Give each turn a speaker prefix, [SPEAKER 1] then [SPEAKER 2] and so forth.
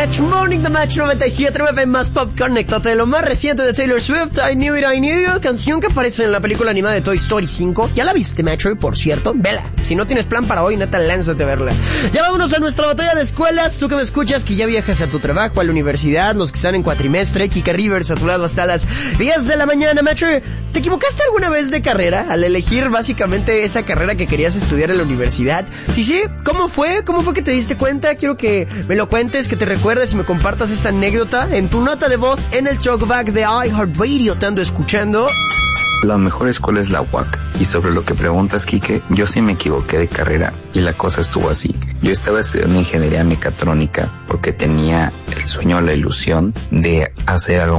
[SPEAKER 1] Match Morning, The Match 97.9 más pop. Conéctate, lo más reciente de Taylor Swift, I Knew It, I Knew You, canción que aparece en la película animada de Toy Story 5. ¿Ya la viste, Metro? Por cierto, vela. Si no tienes plan para hoy, neta, lánzate a verla. Ya vámonos a nuestra batalla de escuelas. Tú que me escuchas, que ya viajas a tu trabajo, a la universidad, los que están en cuatrimestre, Kika Rivers a tu lado hasta las 10 de la mañana, Metro. ¿Te equivocaste alguna vez de carrera al elegir básicamente esa carrera que querías estudiar en la universidad? Sí, ¿cómo fue? ¿Cómo fue que te diste cuenta? Quiero que me lo cuentes, que te recuerdes y me compartas esta anécdota en tu nota de voz en el Talkback de iHeartRadio. Te ando escuchando.
[SPEAKER 2] La mejor escuela es la UAC. Y sobre lo que preguntas, Quique, yo sí me equivoqué de carrera y la cosa estuvo así. Yo estaba estudiando ingeniería mecatrónica porque tenía el sueño, la ilusión de hacer algo